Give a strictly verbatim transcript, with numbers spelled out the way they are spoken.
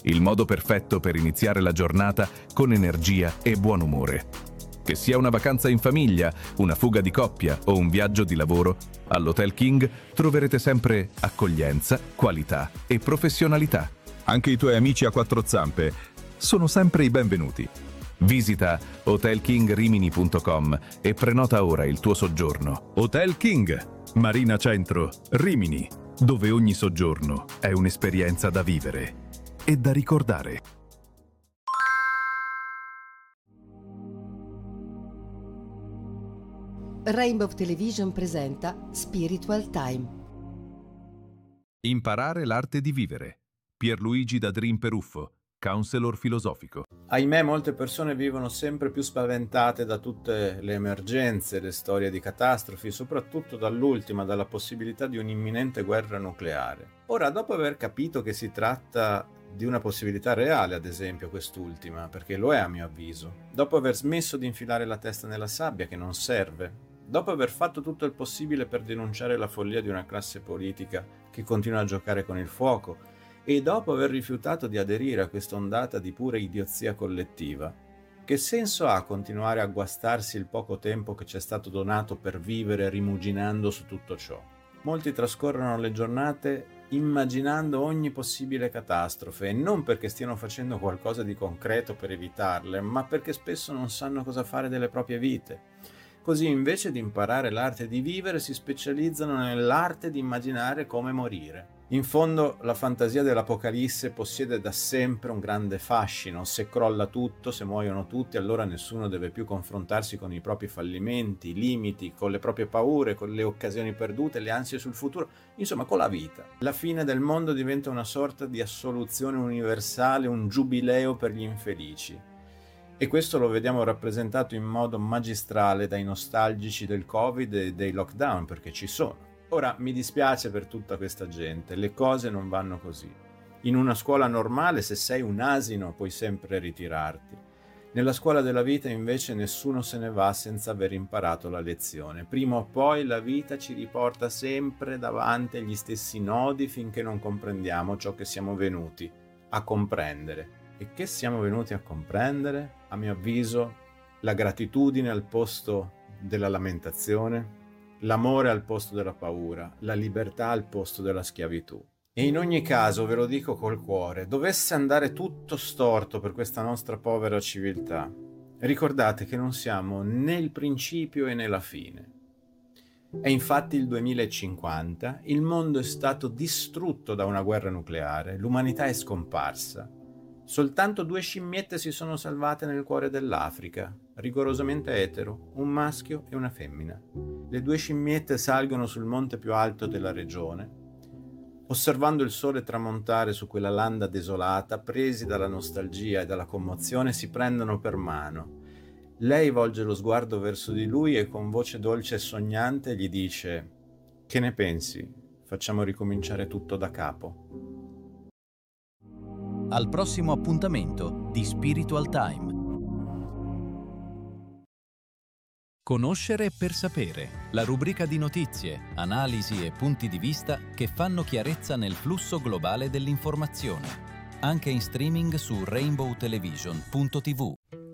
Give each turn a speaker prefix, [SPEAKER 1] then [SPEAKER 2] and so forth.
[SPEAKER 1] il modo perfetto per iniziare la giornata con energia e buon umore. Che sia una vacanza in famiglia, una fuga di coppia o un viaggio di lavoro, all'Hotel King troverete sempre accoglienza, qualità e professionalità.
[SPEAKER 2] Anche i tuoi amici a quattro zampe sono sempre i benvenuti.
[SPEAKER 1] Visita hotel king rimini punto com e prenota ora il tuo soggiorno.
[SPEAKER 2] Hotel King, Marina Centro, Rimini, dove ogni soggiorno è un'esperienza da vivere e da ricordare.
[SPEAKER 3] Rainbow Television presenta Spiritual Time.
[SPEAKER 1] Imparare l'arte di vivere. Pierluigi Dadrin Peruffo, counselor filosofico.
[SPEAKER 4] Ahimè, molte persone vivono sempre più spaventate da tutte le emergenze, le storie di catastrofi, soprattutto dall'ultima, dalla possibilità di un'imminente guerra nucleare. Ora, dopo aver capito che si tratta di una possibilità reale, ad esempio quest'ultima, perché lo è a mio avviso, dopo aver smesso di infilare la testa nella sabbia, che non serve, dopo aver fatto tutto il possibile per denunciare la follia di una classe politica che continua a giocare con il fuoco, e dopo aver rifiutato di aderire a questa ondata di pura idiozia collettiva, che senso ha continuare a guastarsi il poco tempo che ci è stato donato per vivere rimuginando su tutto ciò? Molti trascorrono le giornate immaginando ogni possibile catastrofe, e non perché stiano facendo qualcosa di concreto per evitarle, ma perché spesso non sanno cosa fare delle proprie vite. Così, invece di imparare l'arte di vivere, si specializzano nell'arte di immaginare come morire. In fondo, la fantasia dell'Apocalisse possiede da sempre un grande fascino. Se crolla tutto, se muoiono tutti, allora nessuno deve più confrontarsi con i propri fallimenti, i limiti, con le proprie paure, con le occasioni perdute, le ansie sul futuro, insomma con la vita. La fine del mondo diventa una sorta di assoluzione universale, un giubileo per gli infelici. E questo lo vediamo rappresentato in modo magistrale dai nostalgici del Covid e dei lockdown, perché ci sono. Ora, mi dispiace per tutta questa gente, le cose non vanno così. In una scuola normale, se sei un asino, puoi sempre ritirarti. Nella scuola della vita, invece, nessuno se ne va senza aver imparato la lezione. Prima o poi la vita ci riporta sempre davanti agli stessi nodi finché non comprendiamo ciò che siamo venuti a comprendere. E che siamo venuti a comprendere? A mio avviso, la gratitudine al posto della lamentazione, l'amore al posto della paura, la libertà al posto della schiavitù. E in ogni caso, ve lo dico col cuore, dovesse andare tutto storto per questa nostra povera civiltà, ricordate che non siamo né il principio e né la fine. È infatti il duemilacinquanta, il mondo è stato distrutto da una guerra nucleare, l'umanità è scomparsa. Soltanto due scimmiette si sono salvate nel cuore dell'Africa, rigorosamente etero, un maschio e una femmina. Le due scimmiette salgono sul monte più alto della regione. Osservando il sole tramontare su quella landa desolata, presi dalla nostalgia e dalla commozione, si prendono per mano. Lei volge lo sguardo verso di lui e con voce dolce e sognante gli dice: «Che ne pensi? Facciamo ricominciare tutto da capo».
[SPEAKER 5] Al prossimo appuntamento di Spiritual Time. Conoscere per sapere, la rubrica di notizie, analisi e punti di vista che fanno chiarezza nel flusso globale dell'informazione, anche in streaming su rainbow television punto tivù.